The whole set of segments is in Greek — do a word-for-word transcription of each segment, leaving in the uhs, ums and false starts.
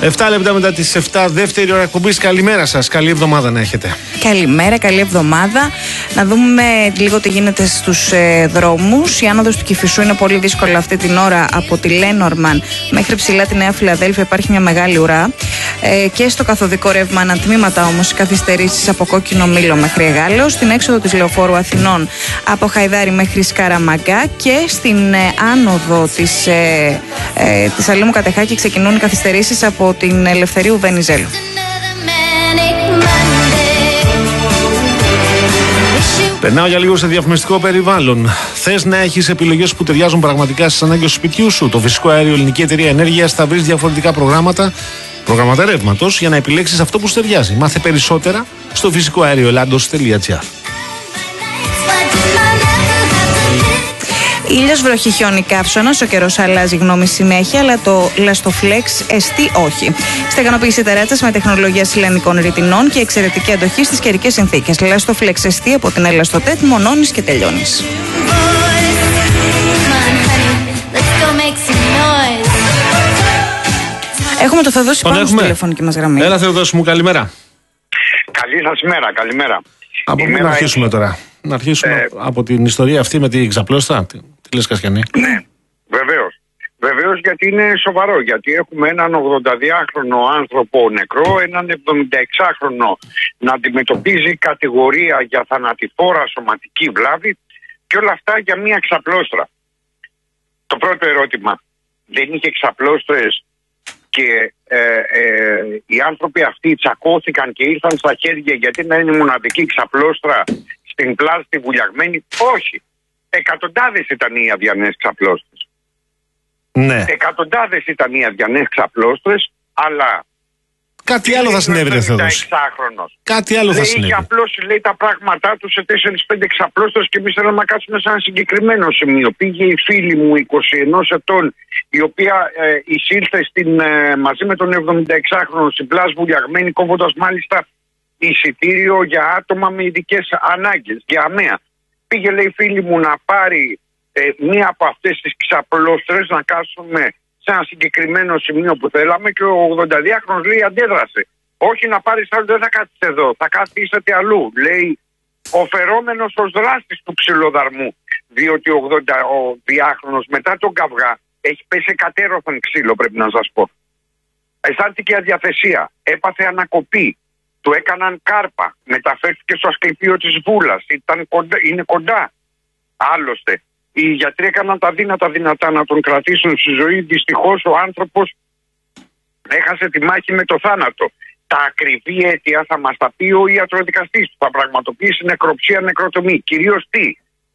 επτά λεπτά μετά τις επτά, δεύτερη ώρα εκπομπής. Καλημέρα σας, καλή εβδομάδα να έχετε. Καλημέρα, καλή εβδομάδα. Να δούμε λίγο τι γίνεται στους ε, δρόμους. Η άνοδος του Κηφισού είναι πολύ δύσκολη αυτή την ώρα από τη Λένορμαν μέχρι ψηλά τη Νέα Φιλαδέλφια. Υπάρχει μια μεγάλη ουρά. Ε, και στο καθοδικό ρεύμα ανατμήματα όμως οι καθυστερήσεις από Κόκκινο Μήλο μέχρι Εγάλεο. Στην έξοδο της Λεωφόρου Αθηνών από Χαϊδάρη μέχρι Σκαραμαγκά. Και στην ε, άνοδο της, ε, ε, της Αλήμου Κατεχάκη ξεκινούν οι καθυστερήσεις από την Ελευθερίου Βενιζέλου. Περνάω για λίγο σε διαφημιστικό περιβάλλον. Θες να έχεις επιλογές που ταιριάζουν πραγματικά στις ανάγκες του σπιτιού σου? Το Φυσικό Αέριο Ελληνική Εταιρεία Ενέργειας θα βρεις διαφορετικά προγράμματα, προγράμματα ρεύματος για να επιλέξεις αυτό που σου ταιριάζει. Μάθε περισσότερα στο φυσικό αέριο ελλάδος τελεία τζι άρ. Ήλιος, βροχή, χιόνι, καύσωνας. Ο καιρός αλλάζει γνώμη συνέχεια, αλλά το Lastoflex εστί όχι. Στεγανοποίηση τεράτσας με τεχνολογία συλλανικών ρητινών και εξαιρετική αντοχή στις καιρικές συνθήκες. Lastoflex εστί από την Ελαστοτέτ, μονώνεις και τελειώνεις. Έχουμε το Θεοδόση πάνω στη τηλεφωνική μας γραμμή. Έλα Θεοδόση μου, καλημέρα. Καλή σας ημέρα, καλημέρα. Από πού να αρχίσουμε έχει... τώρα? Να αρχίσουμε ε... από την ιστορία αυτή με την ξαπλώστα. Τι, τι λες Κασιανή? Ναι, βεβαίως. Βεβαίως, γιατί είναι σοβαρό. Γιατί έχουμε έναν ογδονταδυάχρονο άνθρωπο νεκρό, έναν εβδομηνταεξάχρονο να αντιμετωπίζει κατηγορία για θανατηφόρα σωματική βλάβη και όλα αυτά για μία ξαπλώστρα. Το πρώτο ερώτημα, δεν είχε ξαπλώστρες και ε, ε, οι άνθρωποι αυτοί τσακώθηκαν και ήρθαν στα χέρια γιατί να είναι η μοναδική ξαπλώστρα στην πλάστη βουλιαγμένη? Όχι. Εκατοντάδες ήταν οι αδιανές ξαπλώστρες. Ναι. Εκατοντάδες ήταν οι αδιανές ξαπλώστρες, αλλά κάτι άλλο θα συνέβαινε, Θεοδόση. Κάτι άλλο θα συνέβαινε. Λέει απλώς λέει τα πράγματά του σε τέσσερις πέντε ξαπλώστρες και εμείς θέλαμε να κάτσουμε σε ένα συγκεκριμένο σημείο. Πήγε η φίλη μου είκοσι ενός ετών, η οποία ε, εισήλθε στην, ε, μαζί με τον εβδομηνταεξάχρονο στην πλάση βουλιαγμένη, κόβοντας μάλιστα εισιτήριο για άτομα με ειδικές ανάγκες, για ΑΜΕΑ. Πήγε, λέει, φίλη μου να πάρει ε, μία από αυτές τις ξαπλώστρες, να κάτσουμε σε ένα συγκεκριμένο σημείο που θέλαμε, και ο ογδονταδυάχρονος λέει αντέδρασε. Όχι να πάρεις άλλο, δεν θα κάθεστε εδώ, θα καθίσετε αλλού. Λέει, οφερόμενος ως δράστης του ξυλοδαρμού. Διότι ο ογδονταδυάχρονος μετά τον καυγά έχει πέσει κατέρωθεν ξύλο, πρέπει να σας πω. Αισθάνθηκε αδιαθεσία, έπαθε ανακοπή. Του έκαναν κάρπα, μεταφέρθηκε στο ασκληπείο της Βούλας, ήταν κοντά, είναι κοντά. Άλλωστε, οι γιατροί έκαναν τα δύνατα δυνατά να τον κρατήσουν στη ζωή. Δυστυχώς ο άνθρωπος έχασε τη μάχη με το θάνατο. Τα ακριβή αίτια θα μας τα πει ο ιατροδικαστής του. Θα πραγματοποιήσει νεκροψία, νεκροτομή. Κυρίως τι?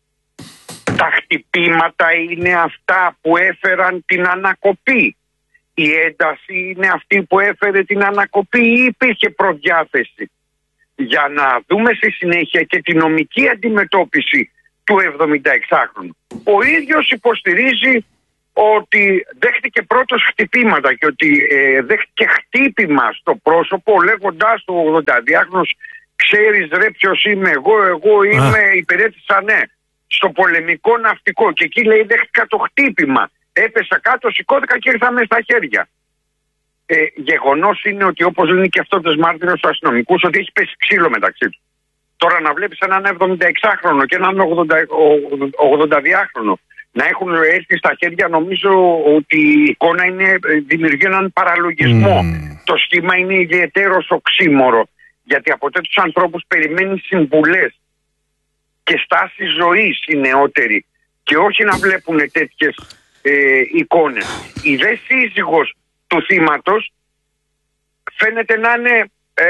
Τα χτυπήματα είναι αυτά που έφεραν την ανακοπή. Η ένταση είναι αυτή που έφερε την ανακοπή ή υπήρχε προδιάθεση? Για να δούμε στη συνέχεια και τη νομική αντιμετώπιση του εβδομηνταεξάχρονου. Ο ίδιος υποστηρίζει ότι δέχτηκε πρώτος χτυπήματα και ότι ε, δέχτηκε χτύπημα στο πρόσωπο, λέγοντας του ογδονταδυάχρονος, ξέρεις ρε ποιος είμαι εγώ, εγώ είμαι υπηρέτησα ναι στο πολεμικό ναυτικό, και εκεί λέει δέχτηκα το χτύπημα. Έπεσα κάτω, σηκώθηκα και ήρθα μέσα στα χέρια. Ε, γεγονός είναι ότι, όπως λένε και αυτό τους μάρτυρες του αστυνομικούς, ότι έχει πέσει ξύλο μεταξύ τους. Τώρα να βλέπεις έναν εβδομηνταεξάχρονο και έναν ογδονταδυάχρονο να έχουν έρθει στα χέρια, νομίζω ότι η εικόνα είναι, δημιουργεί έναν παραλογισμό. Mm. Το σχήμα είναι ιδιαίτερο οξύμορο, γιατί από τέτοιους ανθρώπους περιμένει συμβουλές και στάση ζωής οι νεότεροι, και όχι να βλέπουν τέτοιες ε, εικόνες. Η δε σύζυγος του θύματος φαίνεται να είναι ε,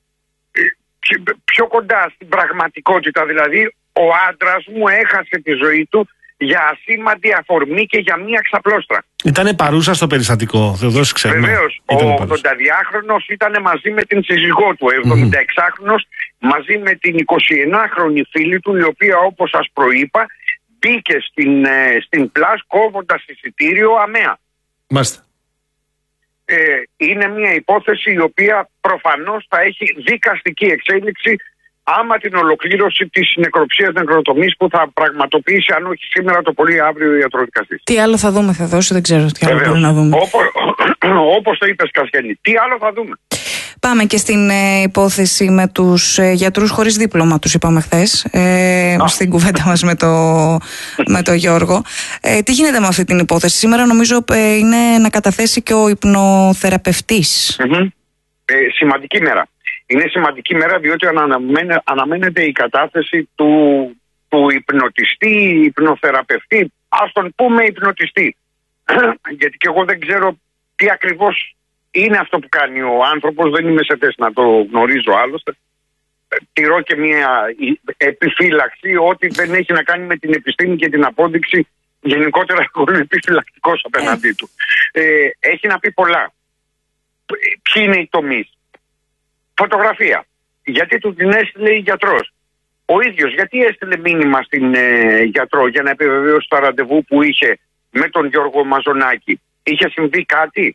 πιο κοντά στην πραγματικότητα. Δηλαδή, ο άντρας μου έχασε τη ζωή του για ασήμαντη αφορμή και για μία ξαπλώστρα. Ήτανε παρούσα στο περιστατικό, Θεοδόση, ξέρουμε. Βεβαίως, ο ογδονταδυάχρονος ήταν μαζί με την σύζυγό του, ο εβδομηνταεξάχρονος mm. μαζί με την εικοσιενάχρονη φίλη του, η οποία, όπως σας προείπα, μπήκε στην, ε, στην πλάς κόβοντας εισιτήριο ΑΜΕΑ. Μάλιστα. Ε, είναι μια υπόθεση η οποία προφανώς θα έχει δικαστική εξέλιξη άμα την ολοκλήρωση της νεκροψίας νεκροτομής που θα πραγματοποιήσει, αν όχι σήμερα, το πολύ αύριο, ο ιατροδικαστής. Τι άλλο θα δούμε, θα δώσει, δεν ξέρω τι άλλο μπορεί να δούμε. Όπως, όπως το είπες, Κασιανή, τι άλλο θα δούμε. Πάμε και στην ε, υπόθεση με τους ε, γιατρούς χωρίς δίπλωμα, τους είπαμε χθες, ε, στην κουβέντα μας με το, με το Γιώργο. Ε, τι γίνεται με αυτή την υπόθεση? Σήμερα νομίζω ε, είναι να καταθέσει και ο υπνοθεραπευτής. Mm-hmm. Ε, σημαντική μέρα. Είναι σημαντική μέρα διότι αναμένε, αναμένεται η κατάθεση του, του υπνοτιστή, υπνοθεραπευτή, ας τον πούμε υπνοτιστή. Γιατί και εγώ δεν ξέρω τι ακριβώς είναι αυτό που κάνει ο άνθρωπος, δεν είμαι σε θέση να το γνωρίζω άλλωστε. Τηρώ και μια επιφύλαξη ότι δεν έχει να κάνει με την επιστήμη και την απόδειξη. Γενικότερα εγώ είμαι επιφυλακτικός απέναντί του. Ε, έχει να πει πολλά. Ποιοι είναι οι τομείς? Φωτογραφία. Γιατί του την έστειλε η γιατρός? Ο ίδιος γιατί έστειλε μήνυμα στην ε, γιατρό για να επιβεβαιώσει το ραντεβού που είχε με τον Γιώργο Μαζονάκη? Είχε συμβεί κάτι?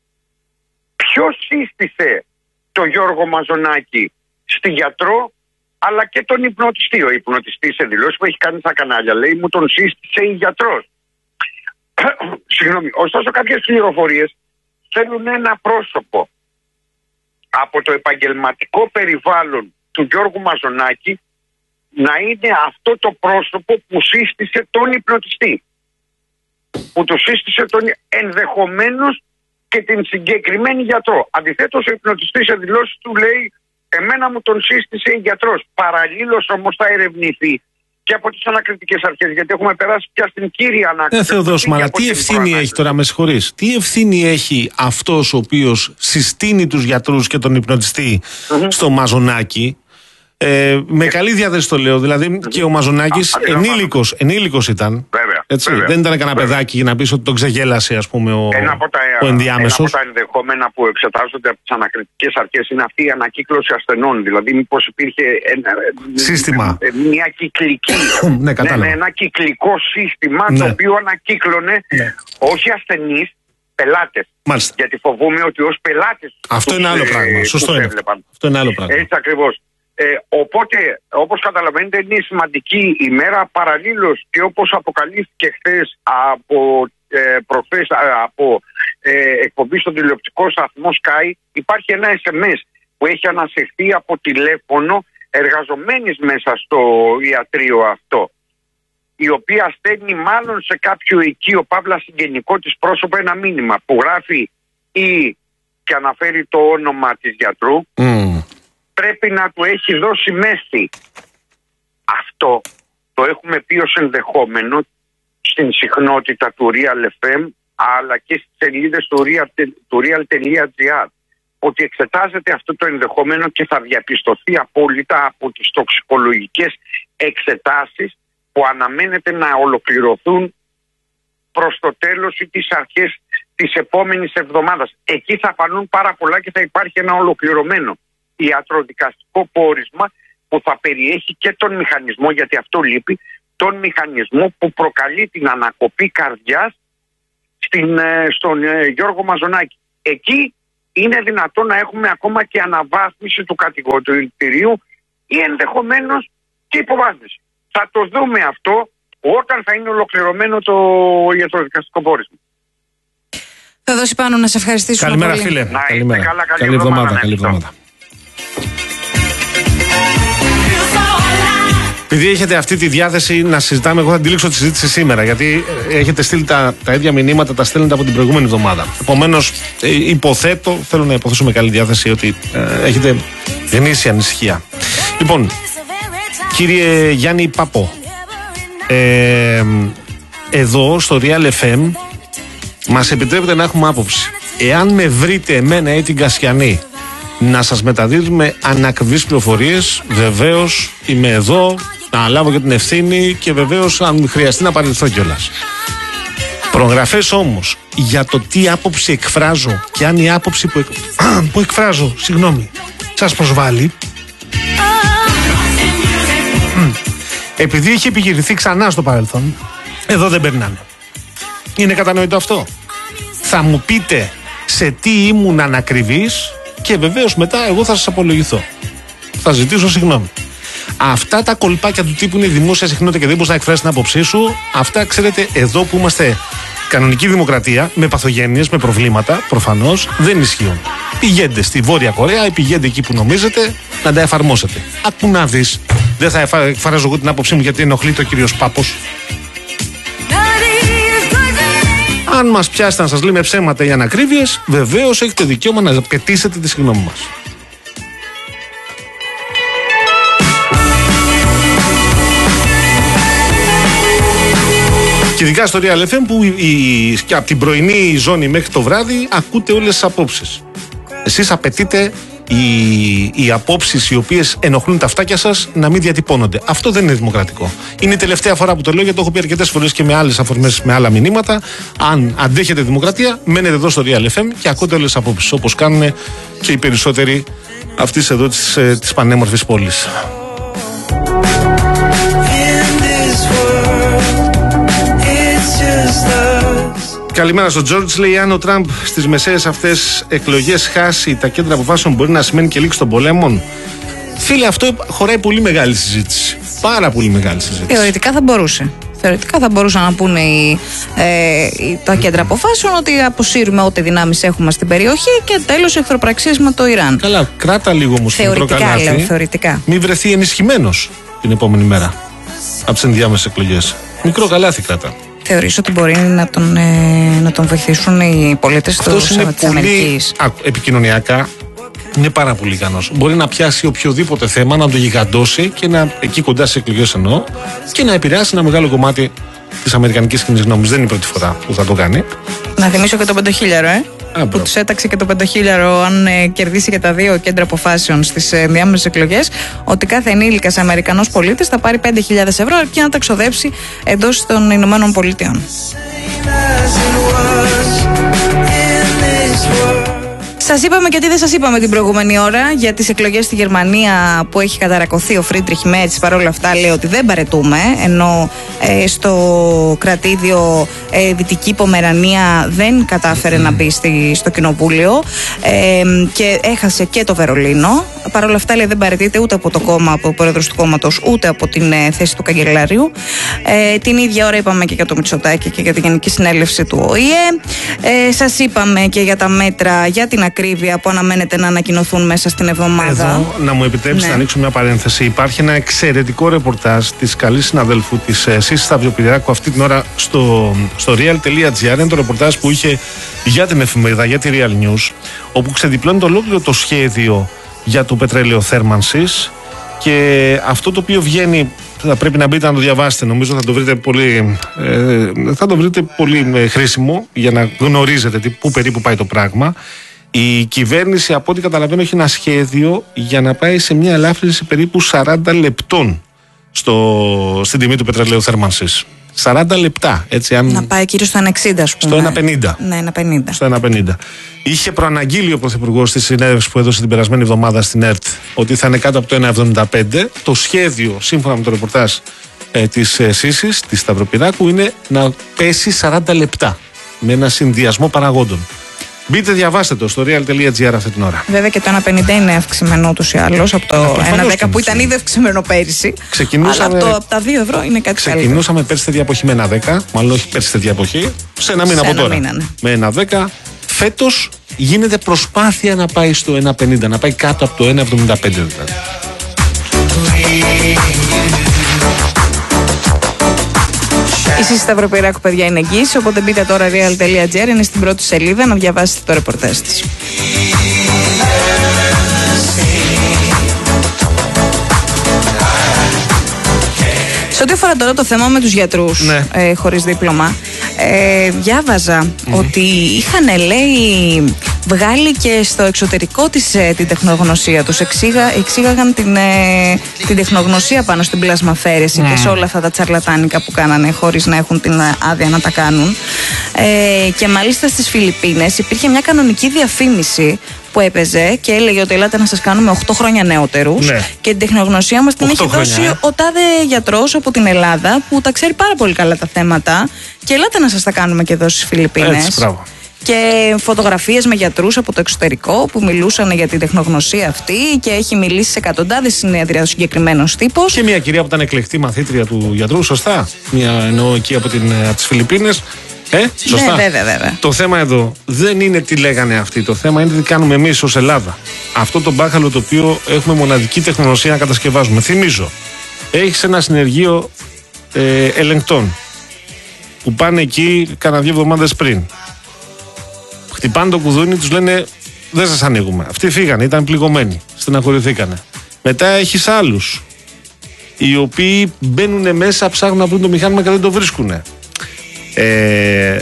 Ποιος σύστησε το Γιώργο Μαζονάκη στη γιατρό αλλά και τον υπνοτιστή? Ο υπνοτιστής σε δηλώσεις που έχει κάνει στα κανάλια λέει μου τον σύστησε η γιατρός. Συγγνώμη. Ωστόσο κάποιες πληροφορίες θέλουν ένα πρόσωπο από το επαγγελματικό περιβάλλον του Γιώργου Μαζονάκη να είναι αυτό το πρόσωπο που σύστησε τον υπνοτιστή. Που το σύστησε τον ενδεχομένως και την συγκεκριμένη γιατρό. Αντιθέτως ο υπνοτιστής σε δηλώσεις του λέει εμένα μου τον σύστησε η γιατρός. Παραλλήλως όμως θα ερευνηθεί και από τις ανακριτικές αρχές, γιατί έχουμε περάσει πια στην κύρια ανάκριση. Ε, Θεοδόσημα, αλλά τι ευθύνη έχει τώρα, με συγχωρείς, τι ευθύνη έχει αυτός ο οποίος συστήνει τους γιατρούς και τον υπνοτιστή mm-hmm. στο Μαζονάκη? Ε, με ε, καλή διάθεση το λέω, δηλαδή mm-hmm. και ο Μαζονάκης ενήλικος, ενήλικος ήταν. Βέβαια, έτσι, βέβαια, δεν ήταν κανένα παιδάκι για να πεις ότι τον ξεγέλασε, ας πούμε, ο, ένα από τα, ο ενδιάμεσος. Ένα από τα ενδεχόμενα που εξετάζονται από τις ανακριτικές αρχές είναι αυτή η ανακύκλωση ασθενών. Δηλαδή, μήπως υπήρχε ένα, σύστημα. μια κυκλική, ναι, ναι, ναι, ένα κυκλικό σύστημα ναι. το οποίο ανακύκλωνε ναι. όχι ασθενείς, πελάτες. Μάλιστα. Γιατί φοβούμαι ότι ως πελάτες. Αυτό είναι άλλο πράγμα. Σωστό είναι. Αυτό είναι άλλο πράγμα. Έτσι ακριβώς. Ε, οπότε, όπως καταλαβαίνετε, είναι σημαντική ημέρα. Παραλλήλως και όπως αποκαλύφθηκε χθες από ε, προχθές από ε, εκπομπή στον τηλεοπτικό σταθμό Sky, υπάρχει ένα ες εμ ες που έχει ανασεχθεί από τηλέφωνο εργαζομένης μέσα στο ιατρείο αυτό, η οποία στέλνει μάλλον σε κάποιο οικείο παύλα συγγενικό της πρόσωπο ένα μήνυμα που γράφει ή και αναφέρει το όνομα της γιατρού. Mm. Πρέπει να του έχει δώσει μέση. Αυτό το έχουμε πει ως ενδεχόμενο στην συχνότητα του Real εφ εμ αλλά και στις σελίδες του real τελεία gr, ότι εξετάζεται αυτό το ενδεχόμενο και θα διαπιστωθεί απόλυτα από τις τοξικολογικές εξετάσεις που αναμένεται να ολοκληρωθούν προς το τέλος ή τις αρχές της επόμενης εβδομάδας. Εκεί θα φανούν πάρα πολλά και θα υπάρχει ένα ολοκληρωμένο ιατροδικαστικό πόρισμα που θα περιέχει και τον μηχανισμό, γιατί αυτό λείπει, τον μηχανισμό που προκαλεί την ανακοπή καρδιάς στην, στον Γιώργο Μαζονάκη. Εκεί είναι δυνατόν να έχουμε ακόμα και αναβάθμιση του κατηγορητηρίου ή ενδεχομένως και υποβάθμιση. Θα το δούμε αυτό όταν θα είναι ολοκληρωμένο το ιατροδικαστικό πόρισμα. Θα δώσει πάνω να σε ευχαριστήσουμε. Καλημέρα πολύ. φίλε. Να Καλημέρα. Καλά, καλή, καλή εβδομάδα. εβδομάδα, καλή εβδομάδα. Επειδή έχετε αυτή τη διάθεση να συζητάμε, εγώ θα αντιλήξω τη συζήτηση σήμερα, γιατί έχετε στείλει τα, τα ίδια μηνύματα, τα στέλνετε από την προηγούμενη εβδομάδα. Επομένως, ε, υποθέτω, θέλω να υποθέσω με καλή διάθεση ότι ε, έχετε γνήσια ανησυχία. Λοιπόν, κύριε Γιάννη Παπό, ε, εδώ στο Real εφ εμ μας επιτρέπετε να έχουμε άποψη. Εάν με βρείτε εμένα ή την Κασιανή να σας μεταδίδουμε ανακριβείς πληροφορίες, βεβαίως είμαι εδώ να αναλάβω και την ευθύνη και βεβαίως αν χρειαστεί να παρελθώ κιόλας. Προγραφές όμως για το τι άποψη εκφράζω και αν η άποψη που, εκ... που εκφράζω, συγγνώμη, σας προσβάλλει, επειδή είχε επιχειρηθεί ξανά στο παρελθόν, εδώ δεν περνάνε. Είναι κατανοητό αυτό? Θα μου πείτε σε τι ήμουν ανακριβής και βεβαίως μετά εγώ θα σας απολογηθώ. Θα ζητήσω συγγνώμη. Αυτά τα κολπάκια του τύπου είναι η δημόσια συχνότητα και δεν μπορεί να εκφράσει την άποψή σου. Αυτά, ξέρετε, εδώ που είμαστε κανονική δημοκρατία, με παθογένειες, με προβλήματα, προφανώς δεν ισχύουν. Πηγαίνετε στη Βόρεια Κορέα ή πηγαίνετε εκεί που νομίζετε να τα εφαρμόσετε. Ακού να δεις. Δεν θα εκφράζω εγώ την άποψή μου γιατί ενοχλείται ο κύριος Πάπος. Αν μας πιάσετε να σας λέμε ψέματα ή ανακρίβειες, βεβαίως έχετε δικαίωμα να πετήσετε τη συγγνώμη μας. Και ειδικά στο Real εφ εμ που η, η, και από την πρωινή ζώνη μέχρι το βράδυ ακούτε όλες τις απόψεις. Εσείς απαιτείτε οι, οι απόψεις οι οποίες ενοχλούν τα αυτάκια σας να μην διατυπώνονται. Αυτό δεν είναι δημοκρατικό. Είναι η τελευταία φορά που το λέω, γιατί το έχω πει αρκετές φορές και με άλλες αφορμές, με άλλα μηνύματα. Αν αντέχετε δημοκρατία, μένετε εδώ στο Real εφ εμ και ακούτε όλες τις απόψεις, όπως κάνουν και οι περισσότεροι αυτής εδώ της, της πανέμορφης πόλης. Καλημέρα στον Τζόρτζ. Λέει: αν ο Τραμπ στις μεσαίες αυτές εκλογές χάσει τα κέντρα αποφάσεων, μπορεί να σημαίνει και λήξη των πολέμων. Φίλε, αυτό χωράει πολύ μεγάλη συζήτηση. Πάρα πολύ μεγάλη συζήτηση. Θεωρητικά θα μπορούσε. Θεωρητικά θα μπορούσαν να πούνε οι, ε, τα κέντρα αποφάσεων ότι αποσύρουμε ό,τι δυνάμεις έχουμε στην περιοχή και τέλος εχθροπραξίες με το Ιράν. Καλά, κράτα λίγο όμως το μικρό καλάθι. Λέω, θεωρητικά. Μην βρεθεί ενισχυμένος την επόμενη μέρα από τις ενδιάμεσες εκλογές. Μικρό καλάθι κράτα. Θεωρείς ότι μπορεί να τον, ε, να τον βοηθήσουν οι πολίτες της Αμερικής? Επικοινωνιακά είναι πάρα πολύ ικανός. Μπορεί να πιάσει οποιοδήποτε θέμα, να το γιγαντώσει και να, εκεί κοντά στις εκλογές εννοώ, και να επηρεάσει ένα μεγάλο κομμάτι της αμερικανικής κοινής γνώμης. Δεν είναι η πρώτη φορά που θα το κάνει. Να θυμίσω και το πεντοχίλιαρο, ε. Α, που τους έταξε και το πεντοχίλιαρο αν ε, κερδίσει και τα δύο κέντρα αποφάσεων στις ε, διάμεσες εκλογές, ότι κάθε ενήλικας Αμερικανός πολίτης θα πάρει πέντε χιλιάδες ευρώ αρκεί να τα ξοδέψει εντός των Ηνωμένων Πολιτειών. Σας είπαμε και τι δεν σας είπαμε την προηγούμενη ώρα για τις εκλογές στη Γερμανία που έχει καταρακωθεί ο Φρίντριχ Μέρτς. Παρόλα αυτά λέει ότι δεν παρετούμε, ενώ ε, στο κρατήδιο ε, Δυτική Πομερανία δεν κατάφερε να μπει στη, στο κοινοβούλιο ε, και έχασε και το Βερολίνο. Παρόλα αυτά λέει δεν παρετείται ούτε από το κόμμα, από ο πρόεδρος του κόμματος, ούτε από την ε, θέση του καγκελάριου. Ε, την ίδια ώρα είπαμε και για το Μητσοτάκη και για τη Γενική Συνέλευση του Ο Η Ε. Ε, σας είπαμε και για τα μέτρα για την ακρίβεια που αναμένεται να ανακοινωθούν μέσα στην εβδομάδα. Εδώ, να μου επιτρέψετε ναι. να ανοίξω μια παρένθεση. Υπάρχει ένα εξαιρετικό ρεπορτάζ της καλής συναδέλφου της Σύσης Σταυριοπηδάκου αυτή την ώρα στο, στο real.gr. Είναι το ρεπορτάζ που είχε για την εφημερίδα, για τη Real News, όπου ξεδιπλώνει το ολόκληρο το σχέδιο για το πετρέλαιο θέρμανσης. Και αυτό το οποίο βγαίνει, θα πρέπει να μπείτε να το διαβάσετε. Νομίζω θα το βρείτε πολύ, ε, θα το βρείτε πολύ ε, χρήσιμο για να γνωρίζετε τι, πού περίπου πάει το πράγμα. Η κυβέρνηση, από ό,τι καταλαβαίνω, έχει ένα σχέδιο για να πάει σε μια ελάφρυνση περίπου σαράντα λεπτών στο, στην τιμή του πετρελαίου θέρμανσης. σαράντα λεπτά. Έτσι, αν... Να πάει κύριο στο ένα εξήντα, ας πούμε. Στο ένα πενήντα. Ναι, ένα πενήντα. Στο ένα πενήντα. Είχε προαναγγείλει ο Πρωθυπουργός στη συνέντευξη που έδωσε την περασμένη εβδομάδα στην ΕΡΤ ότι θα είναι κάτω από το ένα εβδομήντα πέντε. Το σχέδιο, σύμφωνα με το ρεπορτάζ ε, της ε, Σύσης, της Σταυροπυράκου, είναι να πέσει σαράντα λεπτά με ένα συνδυασμό παραγόντων. Μπείτε, διαβάστε το στο real.gr αυτή την ώρα. Βέβαια και το ένα πενήντα είναι αυξημένο ούτως ή άλλως από το ένα δέκα που ήταν ήδη αυξημένο πέρυσι. Ξεκινούσαμε... Αλλά από, από τα δύο ευρώ είναι κάτι άλλο. Ξεκινούσαμε πέρυσι τέτοια εποχή με ένα δέκα, μάλλον όχι πέρυσι τέτοια εποχή, σε ένα μήνα από τώρα. Μήνα, ναι. Με ένα δέκα. Φέτος γίνεται προσπάθεια να πάει στο ένα πενήντα, να πάει κάτω από το ένα εβδομήντα πέντε δηλαδή. Η Σύση Σταυροπυράκου, παιδιά, είναι εγγύηση, οπότε μπείτε τώρα real.gr, είναι στην πρώτη σελίδα να διαβάσετε το ρεπορτάζ της. Σε ό,τι αφορά τώρα το θέμα με τους γιατρούς, ναι. ε, χωρίς δίπλωμα, ε, διάβαζα mm. ότι είχαν, λέει, βγάλει και στο εξωτερικό της ε, την τεχνογνωσία τους. Εξήγα, εξήγαγαν την, ε, την τεχνογνωσία πάνω στην πλασμαφέρεση mm. και σε όλα αυτά τα τσαρλατάνικα που κάνανε χωρίς να έχουν την άδεια να τα κάνουν. Ε, και μάλιστα στις Φιλιππίνες υπήρχε μια κανονική διαφήμιση που έπαιζε και έλεγε ότι ελάτε να σας κάνουμε οκτώ χρόνια νεότερους, ναι. και την τεχνογνωσία μας την έχει χρόνια, δώσει ε. ο τάδε γιατρός από την Ελλάδα που τα ξέρει πάρα πολύ καλά τα θέματα και ελάτε να σας τα κάνουμε και εδώ στις Φιλιππίνες. Έτσι, μπράβο. και φωτογραφίες με γιατρούς από το εξωτερικό που μιλούσαν για την τεχνογνωσία αυτή και έχει μιλήσει σε εκατοντάδες συνέδρια ο συγκεκριμένος τύπος. Και μια κυρία που ήταν εκλεκτή μαθήτρια του γιατρού, σωστά. Μια εννοώ εκεί από, την, από τις Φιλιππίνες. Ε, σωστά. Ναι, βέβαια, βέβαια. Το θέμα εδώ δεν είναι τι λέγανε αυτοί. Το θέμα είναι τι κάνουμε εμείς ως Ελλάδα. Αυτό το μπάχαλο το οποίο έχουμε μοναδική τεχνογνωσία να κατασκευάζουμε. Θυμίζω, έχεις ένα συνεργείο ε, ελεγκτών που πάνε εκεί κάνα δύο εβδομάδες πριν. Χτυπάνε το κουδούνι, τους λένε δεν σας ανοίγουμε. Αυτοί φύγανε, ήταν πληγωμένοι, στεναχωρηθήκανε. Μετά έχεις άλλους οι οποίοι μπαίνουν μέσα, ψάχνουν να βρουν το μηχάνημα και δεν το βρίσκουν. Ε,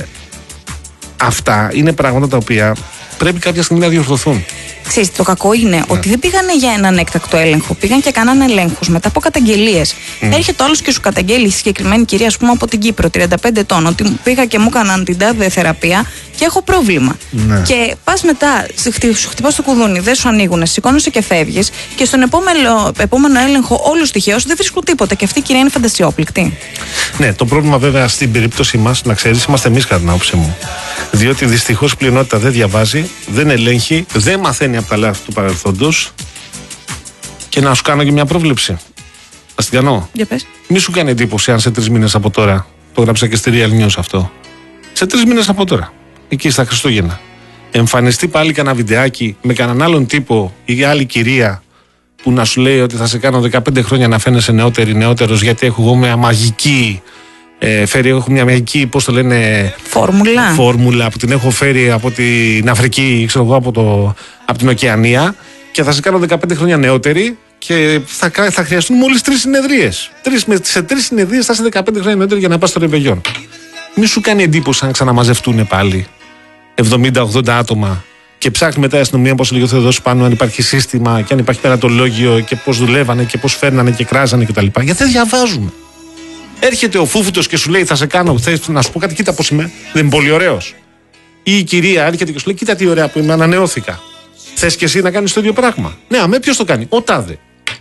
αυτά είναι πράγματα τα οποία πρέπει κάποια στιγμή να διορθωθούν. Ξέρεις, το κακό είναι yeah. ότι δεν πήγανε για έναν έκτακτο έλεγχο. Πήγαν και κάνανε ελέγχους μετά από καταγγελίες. Mm. Έρχεται όλος και σου καταγγέλει η συγκεκριμένη κυρία, ας πούμε, από την Κύπρο, τριάντα πέντε ετών, ότι πήγα και μου έκαναν την τάδε θεραπεία και έχω πρόβλημα. Yeah. Και πας μετά, σου χτυπάς το κουδούνι, δεν σου ανοίγουν, σηκώνεσαι και φεύγεις και στον επόμενο, επόμενο έλεγχο όλους τυχαίως δεν βρίσκουν τίποτα. Και αυτή η κυρία είναι φαντασιόπληκτη. Ναι, το πρόβλημα βέβαια στην περίπτωση μας, να ξέρεις, είμαστε εμείς κατά την άποψή μου. Διότι δυστυχώς η πλειονότητα δεν διαβάζει, δεν ελέγχει, δεν μαθαίνει από τα λάθη του παρελθόντος. Και να σου κάνω και μια πρόβλεψη. Να την κάνω. Για πες. Μη σου κάνει εντύπωση αν σε τρεις μήνες από τώρα, το γράψα και στη Real News αυτό, σε τρεις μήνες από τώρα, εκεί στα Χριστούγεννα, εμφανιστεί πάλι κανένα βιντεάκι με κανέναν άλλον τύπο ή άλλη κυρία που να σου λέει ότι θα σε κάνω δεκαπέντε χρόνια να φαίνεσαι νεότερη, νεότερος, γιατί έχω εγώ μια μαγική. Ε, φέρει, έχω μια μαγική, πώς το λένε, φόρμουλα. φόρμουλα που την έχω φέρει από την Αφρική, ξέρω εγώ, από, το, από την Οκεανία και θα σε κάνω δεκαπέντε χρόνια νεότερη και θα, θα χρειαστούν μόλις τρεις συνεδρίες. Τρεις, σε τρεις συνεδρίες θα είσαι δεκαπέντε χρόνια νεότερη για να πας στο ρεβεγιόν. Μη σου κάνει εντύπωση αν ξαναμαζευτούν πάλι εβδομήντα ογδόντα άτομα και ψάχνει μετά η αστυνομία πώς λίγο θα δώσει πάνω αν υπάρχει σύστημα και αν υπάρχει πενατολόγιο και πώς δουλεύανε και πώς φέρνανε και κράζανε κτλ. Γιατί δεν διαβάζουμε. Έρχεται ο φούφουτος και σου λέει θα σε κάνω, θες να σου πω κάτι, κοίτα πώς είμαι, δεν είναι πολύ ωραίος. Ή η κυρία έρχεται και σου λέει κοίτα τι ωραία που είμαι, ανανεώθηκα. Θες και εσύ να κάνεις το ίδιο πράγμα. Ναι, αμέ ποιος το κάνει, ο τάδε.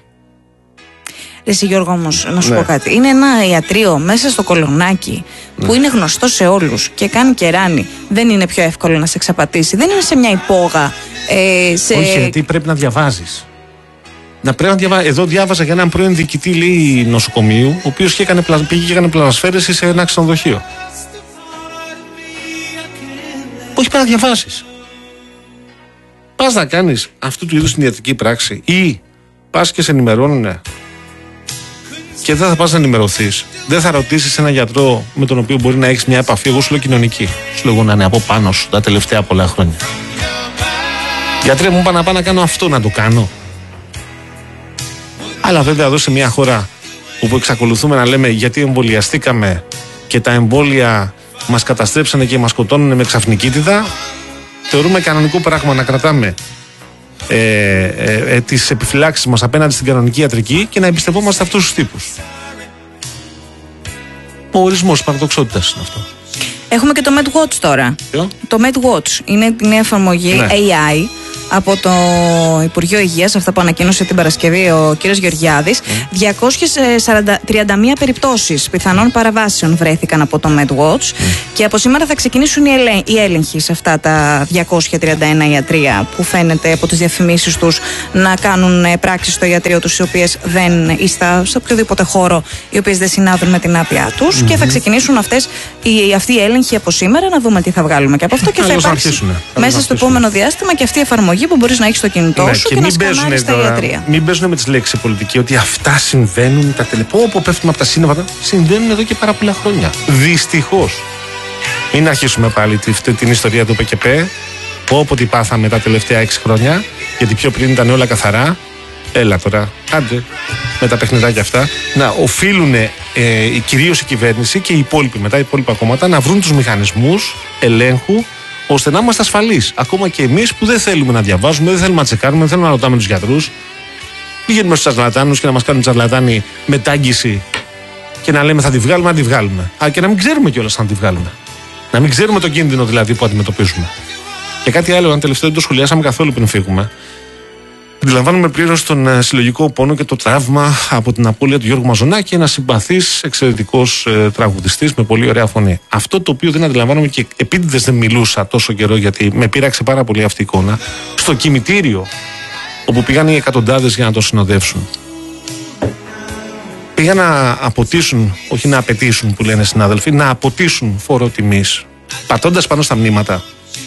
Εσύ Γιώργο όμως, να σου ναι. πω κάτι. Είναι ένα ιατρείο μέσα στο Κολονάκι που ναι. είναι γνωστό σε όλους και κάνει κεράνι. Δεν είναι πιο εύκολο να σε εξαπατήσει. Δεν είναι σε μια υπόγα. Ε, σε... Όχι, γιατί πρέπει να διαβάζεις. Να πρέπει να διαβά... Εδώ διάβαζα για έναν πρώην διοικητή λέει, νοσοκομείου, ο οποίος πήγε και έκανε πλανασφαίρεση σε ένα ξενοδοχείο. Όχι, πρέπει να διαβάσεις. Πας να κάνεις αυτού του είδους την ιατρική πράξη ή πας και σε ενημερώνουν και δεν θα πας να ενημερωθείς. Δεν θα ρωτήσεις έναν γιατρό με τον οποίο μπορεί να έχεις μια επαφή. Εγώ σου λέω κοινωνική. Σου λέω να είναι από πάνω σου τα τελευταία πολλά χρόνια. Γιατρέ μου, είπα να πάω να κάνω αυτό, να το κάνω. Αλλά βέβαια εδώ σε μια χώρα όπου εξακολουθούμε να λέμε γιατί εμβολιαστήκαμε και τα εμβόλια μας καταστρέψανε και μας σκοτώνουν με ξαφνικήτητα, θεωρούμε κανονικό πράγμα να κρατάμε ε, ε, ε, τις επιφυλάξεις μας απέναντι στην κανονική ιατρική και να εμπιστευόμαστε αυτούς τους τύπους. Ο ορισμός της παραδοξότητας είναι αυτό. Έχουμε και το MedWatch τώρα. Ποιο? Το MedWatch είναι την εφαρμογή ναι. έι άι από το Υπουργείο Υγείας, αυτά που ανακοίνωσε την Παρασκευή ο κύριος Γεωργιάδης. Mm. διακόσιες τριάντα μία περιπτώσεις πιθανών παραβάσεων βρέθηκαν από το MedWatch mm. και από σήμερα θα ξεκινήσουν οι, ελέ... οι έλεγχοι σε αυτά τα διακόσια τριάντα ένα ιατρεία που φαίνεται από τις διαφημίσεις τους να κάνουν πράξεις στο ιατρείο τους οι οποίες δεν ή στα, σε οποιοδήποτε χώρο οι οποίες δεν συνάδουν με την άδειά τους mm-hmm. και θα ξεκινήσουν αυτές, οι, αυτοί οι έλεγχοι από σήμερα, να δούμε τι θα βγάλουμε και από αυτό και θα υπάρξει μέσα στο επόμενο διάστημα και αυτή η εφαρμογή που μπορείς να έχεις στο κινητό ναι, σου και, και να σκανάρεις τα ιατρία. Μην παίζουν με τις λέξεις πολιτική ότι αυτά συμβαίνουν τα τελευταία. Όπου πέφτουμε από τα σύνορα, συμβαίνουν εδώ και πάρα πολλά χρόνια. Δυστυχώς. Μην αρχίσουμε πάλι την, την ιστορία του ΠΚΠ, όποτε πάθαμε τα τελευταία έξι χρόνια, γιατί πιο πριν ήταν όλα καθαρά. Έλα τώρα, άντε με τα παιχνιδάκια αυτά. Να οφείλουν ε, κυρίως η κυβέρνηση και οι υπόλοιποι μετά, οι υπόλοιπα κόμματα, να βρουν τους μηχανισμούς ελέγχου ώστε να είμαστε ασφαλείς. Ακόμα και εμείς που δεν θέλουμε να διαβάζουμε, δεν θέλουμε να τσεκάρουμε, δεν θέλουμε να ρωτάμε τους γιατρούς. Πηγαίνουμε στους τσαρλατάνους και να μας κάνουν τσαρλατάνοι μετάγγιση και να λέμε θα τη βγάλουμε, να τη βγάλουμε. Α, και να μην ξέρουμε κιόλας αν τη βγάλουμε. Να μην ξέρουμε τον κίνδυνο δηλαδή που αντιμετωπίζουμε. Και κάτι άλλο, αν τελευταίο δεν το σχολιάσαμε καθόλου πριν φύγουμε. Αντιλαμβάνομαι πλήρως τον ε, συλλογικό πόνο και το τραύμα από την απώλεια του Γιώργου Μαζονάκη, ένας συμπαθής, εξαιρετικός ε, τραγουδιστής με πολύ ωραία φωνή. Αυτό το οποίο δεν αντιλαμβάνομαι και επίτηδες δεν μιλούσα τόσο καιρό, γιατί με πείραξε πάρα πολύ αυτή η εικόνα, στο κημητήριο όπου πήγαν οι εκατοντάδες για να το συνοδεύσουν. Πήγαν να αποτίσουν, όχι να απαιτήσουν που λένε συνάδελφοι, να αποτίσουν φόρο τιμής, πατώντας πάνω στα μνήματα.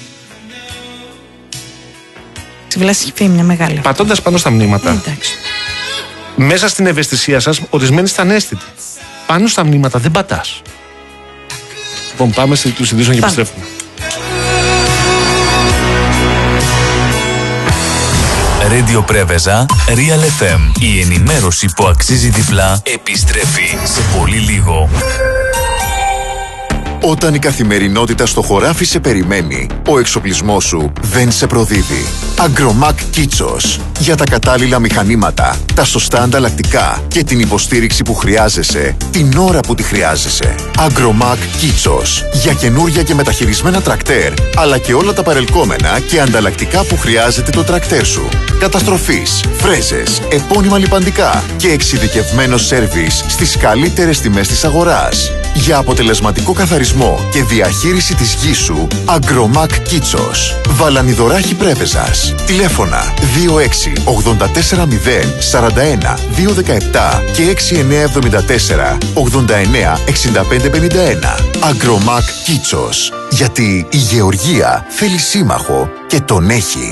Βλασφή, μια μεγάλη. Πατώντας πάνω στα μνήματα. Εντάξει. Μέσα στην ευαισθησία σας, ορισμένοι ήταν αίσθητοι. Πάνω στα μνήματα δεν πατάς. Λοιπόν, πάμε σε τους ειδήσεων και επιστρέφουμε. Radio Πρέβεζα, Real εφ εμ. Η ενημέρωση που αξίζει διπλά επιστρέφει σε πολύ λίγο. Όταν η καθημερινότητα στο χωράφι σε περιμένει, ο εξοπλισμός σου δεν σε προδίδει. Agromac Kitsos. Για τα κατάλληλα μηχανήματα, τα σωστά ανταλλακτικά και την υποστήριξη που χρειάζεσαι, την ώρα που τη χρειάζεσαι. Agromac Kitsos. Για καινούρια και μεταχειρισμένα τρακτέρ, αλλά και όλα τα παρελκόμενα και ανταλλακτικά που χρειάζεται το τρακτέρ σου. Καταστροφής, φρέζες, επώνυμα λιπαντικά και εξειδικευμένο σέρβις στις καλύτερες τιμές της αγοράς. Για αποτελεσματικό καθαρισμό και διαχείριση της γης σου, Agromac Kitsos. Βαλανιδωράχη Πρέβεζας. Τηλέφωνα δύο έξι ογδόντα τέσσερα μηδέν σαράντα ένα διακόσια δεκαεπτά και έξι εννιά εβδομήντα τέσσερα ογδόντα εννιά εξήντα πέντε πενήντα ένα. Agromac Kitsos. Γιατί η γεωργία θέλει σύμμαχο και τον έχει.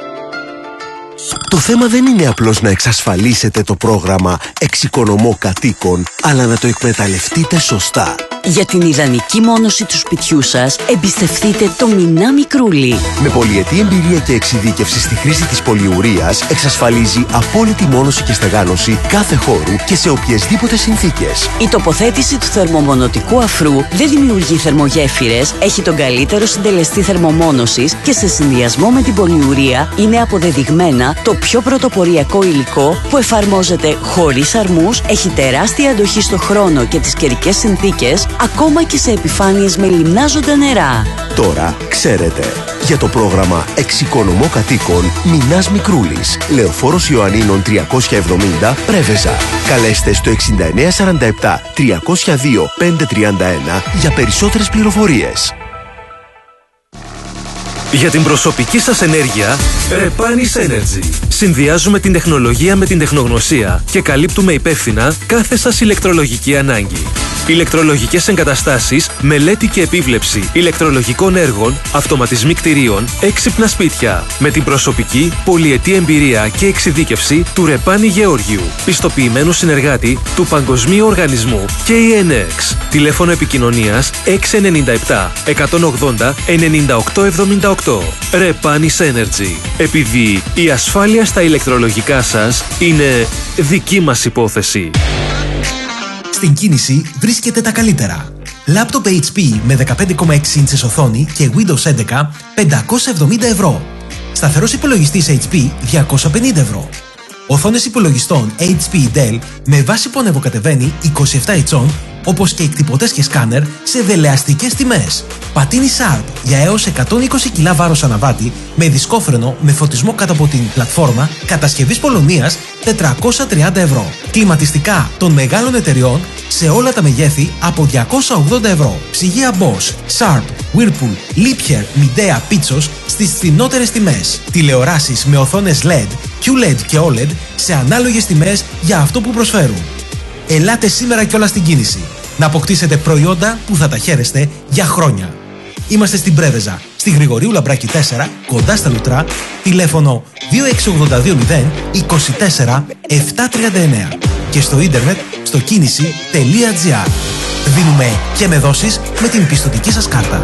Το θέμα δεν είναι απλώς να εξασφαλίσετε το πρόγραμμα Εξοικονομώ Κατοίκων, αλλά να το εκμεταλλευτείτε σωστά. Για την ιδανική μόνωση του σπιτιού σας, εμπιστευτείτε το Μινά Μικρούλι. Με πολυετή εμπειρία και εξειδίκευση στη χρήση της πολυουρίας, εξασφαλίζει απόλυτη μόνωση και στεγάνωση κάθε χώρου και σε οποιασδήποτε συνθήκες. Η τοποθέτηση του θερμομονωτικού αφρού δεν δημιουργεί θερμογέφυρες, έχει τον καλύτερο συντελεστή θερμομόνωσης και σε συνδυασμό με την πολυουρία είναι αποδεδειγμένα το πιο πρωτοποριακό υλικό που εφαρμόζεται χωρίς αρμούς, έχει τεράστια αντοχή στο χρόνο και τις καιρικές συνθήκες, ακόμα και σε επιφάνειες με λιμνάζοντα νερά. Τώρα ξέρετε. Για το πρόγραμμα Εξοικονομώ Κατοίκων, Μινάς Μικρούλης, Λεωφόρος Ιωαννίνων τριακόσια εβδομήντα, Πρέβεζα. Καλέστε στο εξήντα εννιά σαράντα επτά τριακόσια δύο πεντακόσια τριάντα ένα για περισσότερες πληροφορίες. Για την προσωπική σας ενέργεια, Repanis Energy. Συνδυάζουμε την τεχνολογία με την τεχνογνωσία και καλύπτουμε υπεύθυνα κάθε σας ηλεκτρολογική ανάγκη. Ηλεκτρολογικές εγκαταστάσεις, μελέτη και επίβλεψη ηλεκτρολογικών έργων, αυτοματισμοί κτηρίων, έξυπνα σπίτια. Με την προσωπική, πολυετή εμπειρία και εξειδίκευση του Ρεπάνι Γεώργιου, πιστοποιημένου συνεργάτη του Παγκοσμίου Οργανισμού κέι εν εξ. Τηλέφωνο επικοινωνίας έξι εννιά επτά εκατόν ογδόντα ενενήντα οκτώ εβδομήντα οκτώ. Repanis Energy. Επειδή η ασφάλεια στα ηλεκτρολογικά σας είναι δική μας υπόθεση. Στην κίνηση βρίσκεται τα καλύτερα. Λάπτοπ έιτς πι με δεκαπέντε κόμμα έξι ίντσες οθόνη και Windows έντεκα πεντακόσια εβδομήντα ευρώ. Σταθερός υπολογιστής έιτς πι διακόσια πενήντα ευρώ. Οθόνες υπολογιστών έιτς πι Dell με βάση που ανεβοκατεβαίνει είκοσι επτά ιντσών, όπως και εκτυπωτές και σκάνερ σε δελεαστικές τιμές. Πατίνι Sharp για έως εκατόν είκοσι κιλά βάρος αναβάτη με δισκόφρενο με φωτισμό κάτω από την πλατφόρμα, κατασκευής Πολωνίας τετρακόσια τριάντα ευρώ. Κλιματιστικά των μεγάλων εταιριών σε όλα τα μεγέθη από διακόσια ογδόντα ευρώ. Ψυγεία Bosch, Sharp, Whirlpool, Liebherr, Midea, Pitsos στις φθηνότερες τιμές. Τηλεοράσεις με οθόνες ελ ι ντι, κιου ελ ι ντι και ο ελ ι ντι σε ανάλογες τιμές για αυτό που προσφέρουν. Ελάτε σήμερα κιόλας στην κίνηση να αποκτήσετε προϊόντα που θα τα χαίρεστε για χρόνια. Είμαστε στην Πρέβεζα, στη Γρηγορίου Λαμπράκη τέσσερα, κοντά στα Λουτρά, τηλέφωνο δύο έξι ογδόντα δύο μηδέν είκοσι τέσσερα επτακόσια τριάντα εννέα και στο ίντερνετ στο κίνηση τελεία τζι άρ. Δίνουμε και με δόσεις με την πιστωτική σας κάρτα.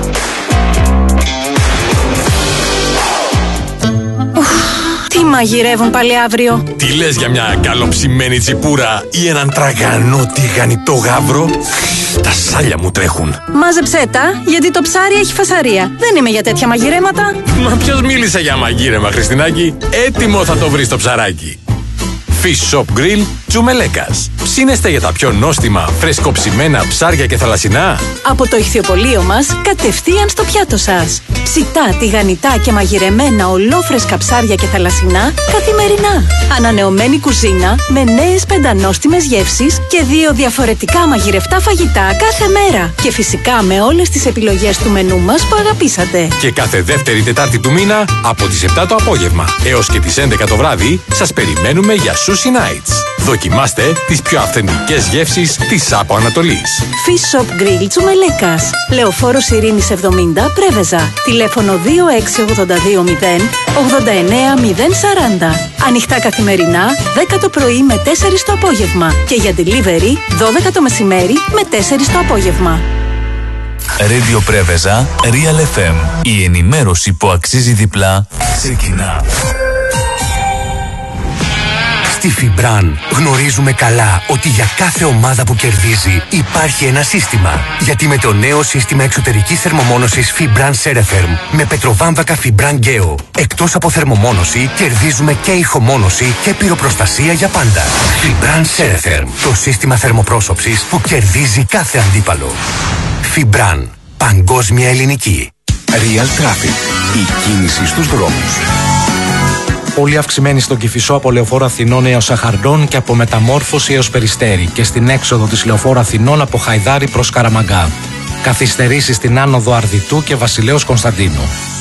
Τι μαγειρεύουν πάλι αύριο? Τι λες για μια καλοψημένη τσιπούρα ή έναν τραγανό τηγανιτό γάβρο? Τα σάλια μου τρέχουν. Μάζεψέ τα, γιατί το ψάρι έχει φασαρία. Δεν είμαι για τέτοια μαγειρέματα. Μα ποιος μίλησε για μαγείρεμα, Χριστινάκη? Έτοιμο θα το βρεις το ψαράκι. Fish Shop Grill, Τσουμελέκας. Ψήνεστε για τα πιο νόστιμα, φρεσκοψημένα ψάρια και θαλασσινά. Από το ηχθειοπωλείο μας, κατευθείαν στο πιάτο σας. Ψητά, τηγανιτά και μαγειρεμένα ολόφρεσκα ψάρια και θαλασσινά καθημερινά. Ανανεωμένη κουζίνα με νέες πεντανόστιμες γεύσεις και δύο διαφορετικά μαγειρευτά φαγητά κάθε μέρα. Και φυσικά με όλες τις επιλογές του μενού μας που αγαπήσατε. Και κάθε δεύτερη Τετάρτη του μήνα, από τις επτά το απόγευμα έως και τις έντεκα το βράδυ, σας περιμένουμε για Sushi Nights. Δοκιμάστε τις πιο αυθεντικές γεύσεις της Άπο Ανατολής. Fish Shop Grill Τσουμελέκας. Λεωφόρος Ειρήνης εβδομήντα, Πρέβεζα. Τηλέφωνο δύο έξι ογδόντα δύο μηδέν ογδόντα εννέα μηδέν σαράντα. Ανοιχτά καθημερινά, δέκα το πρωί με τέσσερα το απόγευμα. Και για delivery, δώδεκα το μεσημέρι με τέσσερα το απόγευμα. Radio Πρέβεζα, Real εφ εμ. Η ενημέρωση που αξίζει διπλά ξεκινά. Στη Φιμπραν γνωρίζουμε καλά ότι για κάθε ομάδα που κερδίζει υπάρχει ένα σύστημα. Γιατί με το νέο σύστημα εξωτερικής θερμομόνωσης Fibran Ceretherm με πετροβάμβακα Fibran Geo, εκτός από θερμομόνωση κερδίζουμε και ηχομόνωση και πυροπροστασία για πάντα. Fibran Ceretherm, το σύστημα θερμοπρόσωψης που κερδίζει κάθε αντίπαλο. Fibran, παγκόσμια ελληνική. Real Traffic, η κίνηση στους δρόμους. Πολύ αυξημένη στον Κηφισό από Λεωφόρο Αθηνών έως Αχαρντών και από Μεταμόρφωση έως Περιστέρι και στην έξοδο της Λεωφόρου Αθηνών από Χαϊδάρι προς Καραμαγκά. Καθυστερήσεις στην άνοδο Αρδιτού και Βασιλέως Κωνσταντίνου.